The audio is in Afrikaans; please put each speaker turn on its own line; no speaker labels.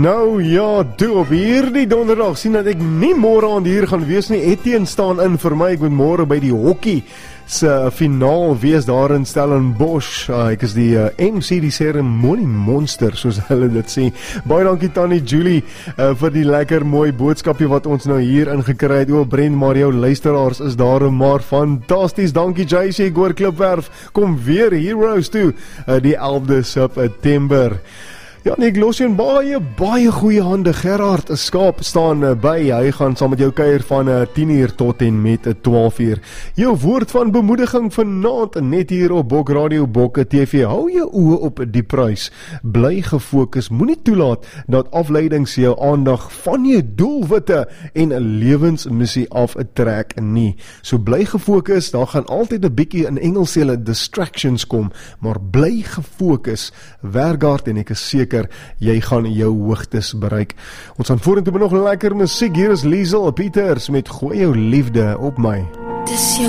Nou ja, toe op hierdie donderdag sien dat ek nie môre aan hier gaan wees nie. Etienne staan in vir my. Ek moet môre by die hokkie se finaal wees daar in Stellenbosch. Ek is die MC, die seremonie monster, soos hulle dit sê. Baie dankie Tannie Julie vir die lekker mooi boodskapie wat ons nou hier ingekry het. O, Brent, maar jou luisteraars is daar maar fantasties. Dankie JC, Goor Klipwerf. Kom weer Heroes toe, die 11de September. Ja, nee, ek los jou in baie goeie hande. Gerard Skaap staan by. Hy gaan saam met jou kuier van 10 uur tot en met 12 uur. Jou woord van bemoediging vanaand net hier op Bok Radio, Bok TV. Hou jou oë op die prys. Bly gefokus. Moenie toelaat dat afleidings jou aandag van jou doelwitte en 'n lewensmissie aftrek nie. So bly gefokus. Daar gaan altyd 'n bietjie, in Engels sê hulle distractions kom, maar bly gefokus. Werk hard en ek is seker jy gaan jou hoogtes bereik. Ons gaan vorentoe met nog lekker musiek. Hier is Liesel Pieters met Gooi jou liefde op my. Dis jou